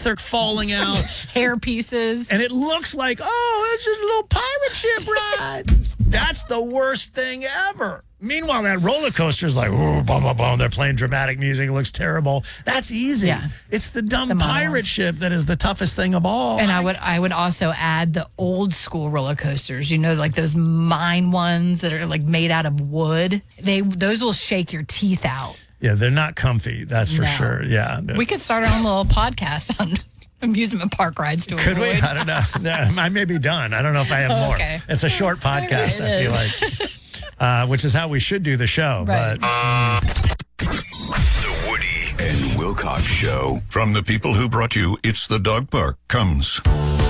teeth are falling out. Hair pieces. And it looks like, it's just a little pirate ship ride. That's the worst thing ever. Meanwhile, that roller coaster is like, boom, boom, boom. They're playing dramatic music. It looks terrible. That's easy. Yeah. It's the dumb pirate ship that is the toughest thing of all. And I would also add the old school roller coasters. You know, like those mine ones that are like made out of wood. Those will shake your teeth out. Yeah, they're not comfy. That's for sure. Yeah. We could start our own little podcast on amusement park rides to Could avoid. we? I don't know. I may be done. I don't know if I have more. Okay. It's a short podcast, I feel like. Which is how we should do the show. Right. But The Woody and Wilcox Show. From the people who brought you It's the Dog Park comes